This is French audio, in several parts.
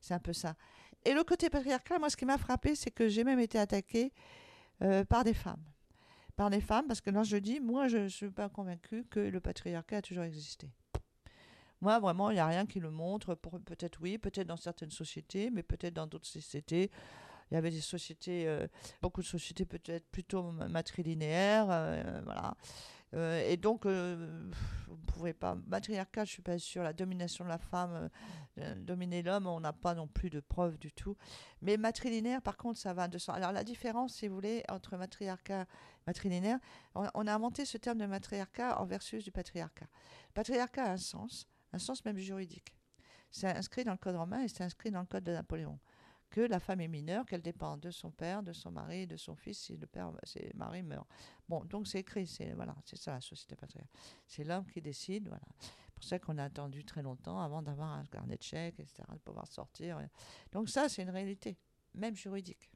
C'est un peu ça. Et le côté patriarcal, moi, ce qui m'a frappé, c'est que j'ai même été attaquée par des femmes. Par des femmes, parce que là, je dis, moi, je ne suis pas convaincue que le patriarcat a toujours existé. Moi, vraiment, il n'y a rien qui le montre. Peut-être oui, peut-être dans certaines sociétés, mais peut-être dans d'autres sociétés. Il y avait des sociétés, beaucoup de sociétés peut-être plutôt matrilinéaires, voilà. Et donc, vous ne pouvez pas. Matriarcat, je ne suis pas sûre. La domination de la femme, dominer l'homme, on n'a pas non plus de preuves du tout. Mais matrilinéaire, par contre, ça va de soi. Alors, la différence, si vous voulez, entre matriarcat et matrilinéaire, on a inventé ce terme de matriarcat en versus du patriarcat. Le patriarcat a un sens même juridique. C'est inscrit dans le code romain et c'est inscrit dans le code de Napoléon. Que la femme est mineure, qu'elle dépend de son père, de son mari, de son fils si le mari meurt. Bon, donc c'est écrit, voilà, c'est ça la société patriarcale. C'est l'homme qui décide, voilà. C'est pour ça qu'on a attendu très longtemps avant d'avoir un carnet de chèques, etc., de pouvoir sortir. Donc ça, c'est une réalité, même juridique.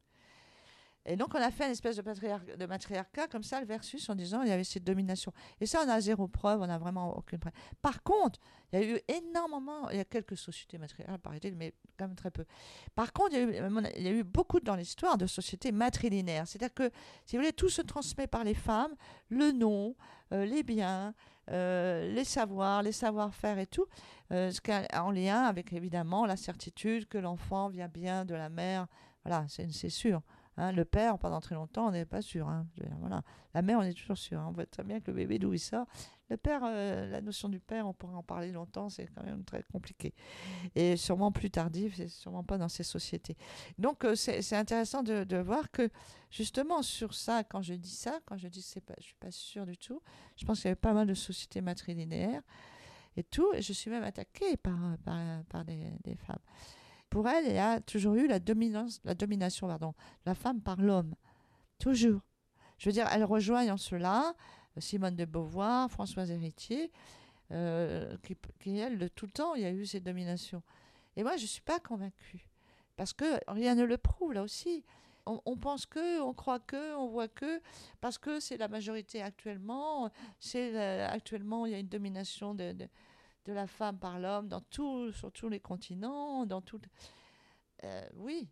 Et donc, on a fait une espèce de matriarcat comme ça, le versus, en disant il y avait cette domination. Et ça, on a zéro preuve, on n'a vraiment aucune preuve. Par contre, il y a eu énormément, il y a quelques sociétés matriarcales, paraît-il, mais quand même très peu. Par contre, il y a eu beaucoup dans l'histoire de sociétés matrilinéaires. C'est-à-dire que, si vous voulez, tout se transmet par les femmes, le nom, les biens, les savoirs, les savoir-faire et tout, ce qui est en lien avec, évidemment, la certitude que l'enfant vient bien de la mère. Voilà, c'est sûr. Hein, le père, pendant très longtemps, on n'est pas sûr. Hein. Voilà. La mère, on est toujours sûr. Hein. On voit très bien que le bébé, d'où il sort. Le père, la notion du père, on pourrait en parler longtemps, c'est quand même très compliqué. Et sûrement plus tardif, c'est sûrement pas dans ces sociétés. Donc, c'est intéressant de voir que, justement, sur ça, quand je dis que je ne suis pas sûre du tout, je pense qu'il y avait pas mal de sociétés matrilinéaires et tout, et je suis même attaquée par des femmes. Pour elle, il y a toujours eu la domination de la femme par l'homme. Toujours. Je veux dire, elle rejoint en cela Simone de Beauvoir, Françoise Héritier, qui, elle, de tout le temps, il y a eu cette domination. Et moi, je ne suis pas convaincue. Parce que rien ne le prouve, là aussi. On pense que, on croit que, on voit que, parce que c'est la majorité actuellement. Actuellement, il y a une domination de la femme par l'homme sur tous les continents, oui,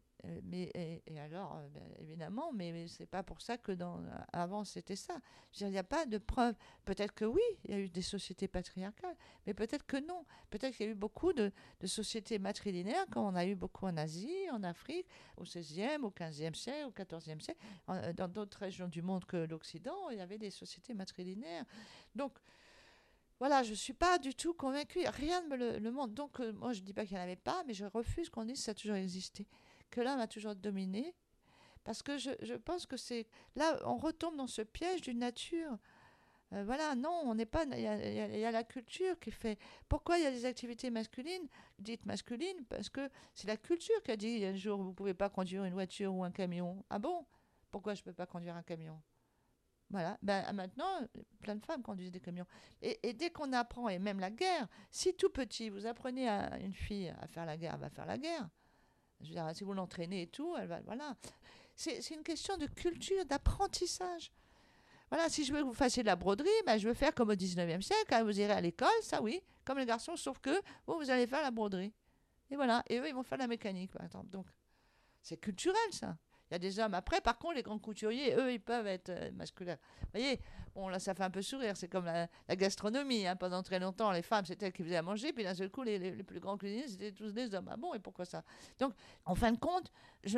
et alors, évidemment, mais c'est pas pour ça que avant c'était ça. Je veux dire, il n'y a pas de preuve. Peut-être que oui, il y a eu des sociétés patriarcales, mais peut-être que non. Peut-être qu'il y a eu beaucoup de sociétés matrilinéaires, comme on a eu beaucoup en Asie, en Afrique, au XVIe, au XVe siècle, au XIVe siècle. Dans d'autres régions du monde que l'Occident, il y avait des sociétés matrilinéaires. Donc, voilà, je ne suis pas du tout convaincue. Rien ne me le montre. Donc, moi, je ne dis pas qu'il n'y en avait pas, mais je refuse qu'on dise que ça a toujours existé. Que l'homme a toujours dominé. Parce que je pense que c'est... Là, on retombe dans ce piège d'une nature. Voilà, non, on n'est pas... Il y a la culture qui fait... Pourquoi il y a des activités masculines, dites masculines? Parce que c'est la culture qui a dit un jour, vous ne pouvez pas conduire une voiture ou un camion. Ah bon? Pourquoi je ne peux pas conduire un camion? Voilà, maintenant, plein de femmes conduisent des camions. Et dès qu'on apprend, et même la guerre, si tout petit, vous apprenez à une fille à faire la guerre, elle va faire la guerre. Je veux dire, si vous l'entraînez et tout, elle va. Voilà. C'est une question de culture, d'apprentissage. Voilà, si je veux que vous fassiez de la broderie, je veux faire comme au 19e siècle, quand vous irez à l'école, ça oui, comme les garçons, sauf que vous allez faire la broderie. Et voilà, et eux, ils vont faire la mécanique, par exemple. Donc, c'est culturel, ça. Il y a des hommes. Après, par contre, les grands couturiers, eux, ils peuvent être masculins. Vous voyez, bon, là, ça fait un peu sourire. C'est comme la gastronomie. Hein. Pendant très longtemps, les femmes, c'était elles qui faisaient à manger. Puis d'un seul coup, les plus grands cuisiniers, c'était tous des hommes. Ah bon, et pourquoi ça? Donc, en fin de compte,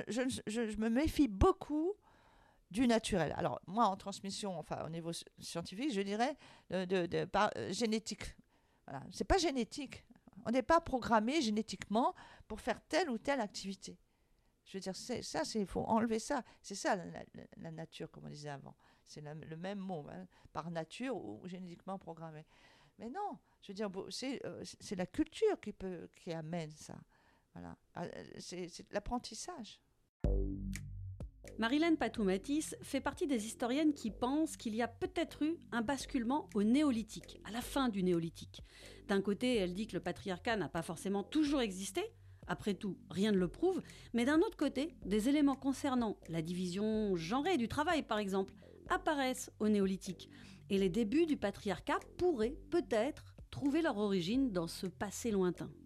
je me méfie beaucoup du naturel. Alors, moi, en transmission, enfin, au niveau scientifique, je dirais génétique. Voilà. C'est pas génétique. On n'est pas programmé génétiquement pour faire telle ou telle activité. Je veux dire, il faut enlever ça. C'est ça la nature, comme on disait avant. C'est le même mot, hein, par nature ou génétiquement programmé. Mais non, je veux dire, c'est la culture qui amène ça. Voilà. C'est l'apprentissage. Marilène Patou-Mathis fait partie des historiennes qui pensent qu'il y a peut-être eu un basculement au néolithique, à la fin du néolithique. D'un côté, elle dit que le patriarcat n'a pas forcément toujours existé. Après tout, rien ne le prouve. Mais d'un autre côté, des éléments concernant la division genrée du travail, par exemple, apparaissent au néolithique. Et les débuts du patriarcat pourraient peut-être trouver leur origine dans ce passé lointain.